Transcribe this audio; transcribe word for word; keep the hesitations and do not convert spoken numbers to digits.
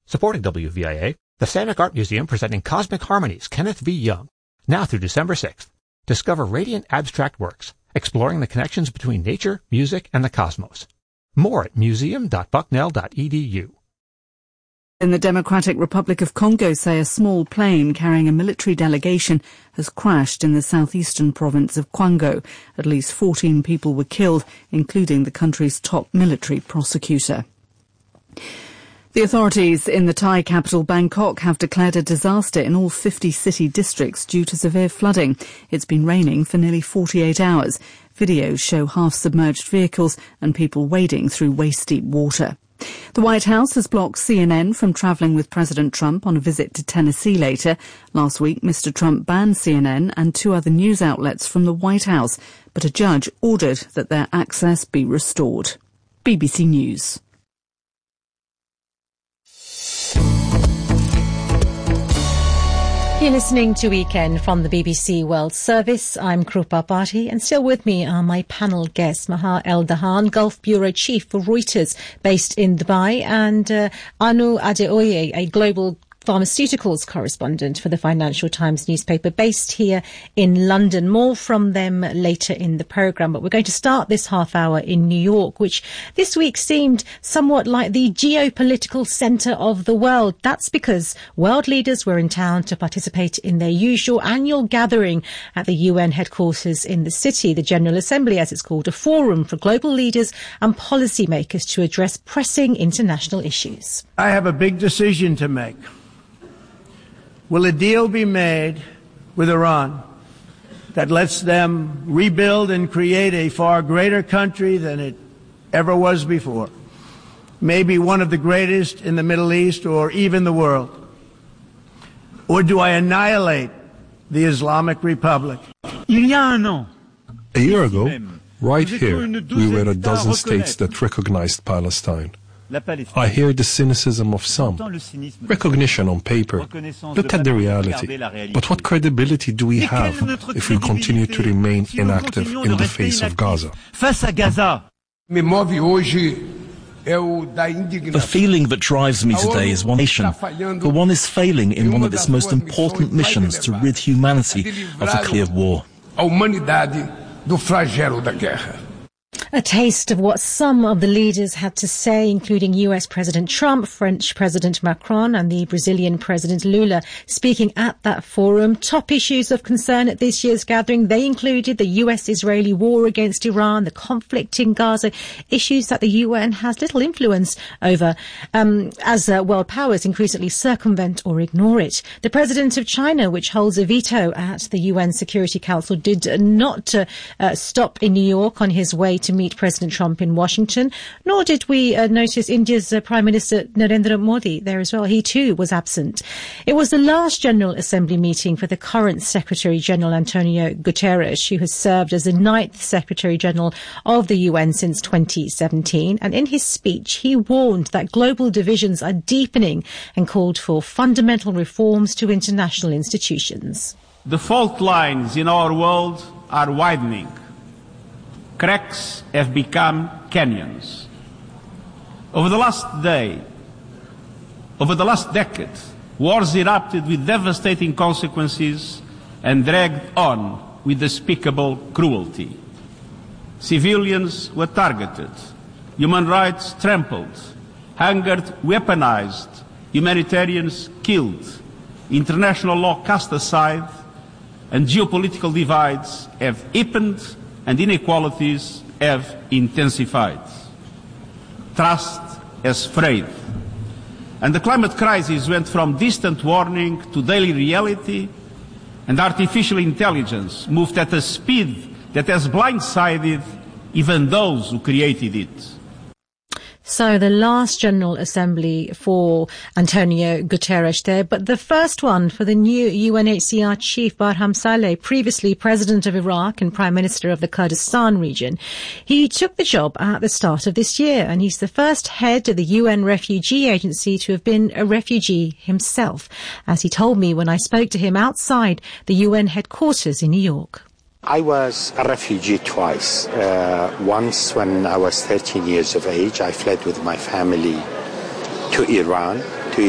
Supporting W V I A, the Samick Art Museum presenting Cosmic Harmonies, Kenneth V. Young, now through December sixth. Discover radiant abstract works, exploring the connections between nature, music, and the cosmos. More at museum dot bucknell dot e d u. In the Democratic Republic of Congo say a small plane carrying a military delegation has crashed in the southeastern province of Kwango. At least fourteen people were killed, including the country's top military prosecutor. The authorities in the Thai capital Bangkok have declared a disaster in all fifty city districts due to severe flooding. It's been raining for nearly forty-eight hours. Videos show half-submerged vehicles and people wading through waist-deep water. The White House has blocked C N N from travelling with President Trump on a visit to Tennessee later. Last week, Mister Trump banned C N N and two other news outlets from the White House, but a judge ordered that their access be restored. B B C News. You're listening to Weekend from the B B C World Service. I'm Krupa Bhatti, and still with me are my panel guests, Maha El-Dahan, Gulf Bureau Chief for Reuters, based in Dubai, and uh, Anu Adeoye, a global pharmaceuticals correspondent for the Financial Times newspaper, based here in London. More from them later in the programme, but we're going to start this half hour in New York, which this week seemed somewhat like the geopolitical centre of the world. That's because world leaders were in town to participate in their usual annual gathering at the U N headquarters in the city, the General Assembly, as it's called, a forum for global leaders and policymakers to address pressing international issues. I have a big decision to make. Will a deal be made with Iran that lets them rebuild and create a far greater country than it ever was before? Maybe one of the greatest in the Middle East or even the world? Or do I annihilate the Islamic Republic? A year ago, right here, we were a dozen states that recognized Palestine. I hear the cynicism of some. Recognition on paper. Look at the reality. But what credibility do we have if we continue to remain inactive in the face of Gaza? The feeling that drives me today is one nation. The one is failing in one of its most important missions to rid humanity of the clear war. A taste of what some of the leaders had to say, including U S President Trump, French President Macron and the Brazilian President Lula speaking at that forum. Top issues of concern at this year's gathering, they included the U S-Israeli war against Iran, the conflict in Gaza, issues that the U N has little influence over um, as uh, world powers increasingly circumvent or ignore it. The President of China, which holds a veto at the U N Security Council, did not uh, uh, stop in New York on his way to meet President Trump in Washington, nor did we uh, notice India's uh, Prime Minister Narendra Modi there as well. He too was absent. It was the last General Assembly meeting for the current Secretary General Antonio Guterres, who has served as the ninth Secretary General of the U N since twenty seventeen. And in his speech, he warned that global divisions are deepening and called for fundamental reforms to international institutions. The fault lines in our world are widening. Cracks have become canyons. Over the last day, over the last decade, wars erupted with devastating consequences and dragged on with despicable cruelty. Civilians were targeted, human rights trampled, hungered weaponized, humanitarians killed, international law cast aside, and geopolitical divides have deepened and inequalities have intensified. Trust has frayed. And the climate crisis went from distant warning to daily reality, and artificial intelligence moved at a speed that has blindsided even those who created it. So the last General Assembly for Antonio Guterres there, but the first one for the new U N H C R chief, Barham Saleh, previously President of Iraq and Prime Minister of the Kurdistan region. He took the job at the start of this year, and he's the first head of the U N Refugee Agency to have been a refugee himself, as he told me when I spoke to him outside the U N headquarters in New York. I was a refugee twice. Uh, once when I was thirteen years of age, I fled with my family to Iran.